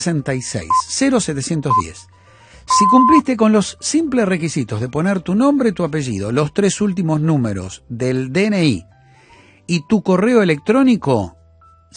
66 0710. Si cumpliste con los simples requisitos de poner tu nombre, tu apellido, los 3 últimos números del DNI y tu correo electrónico,